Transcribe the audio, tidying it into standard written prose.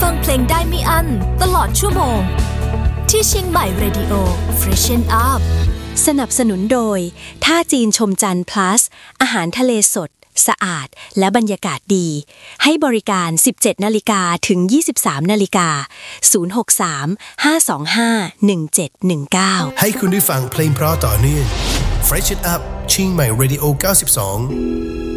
ฟังเพลงได้ไม่อั้นตลอดชั่วโมงที่เชียงใหม่ Radio Freshen Up สนับสนุนโดยท่าจีนชมจันทร์ plus อาหารทะเลสดสะอาดและบรรยากาศดีให้บริการ 17:00 นถึง 23:00 น063-525-1719 ให้คุณได้ฟังเพลงเพราะต่อเนื่อง Fresh It Up เชียงใหม่ Radio 92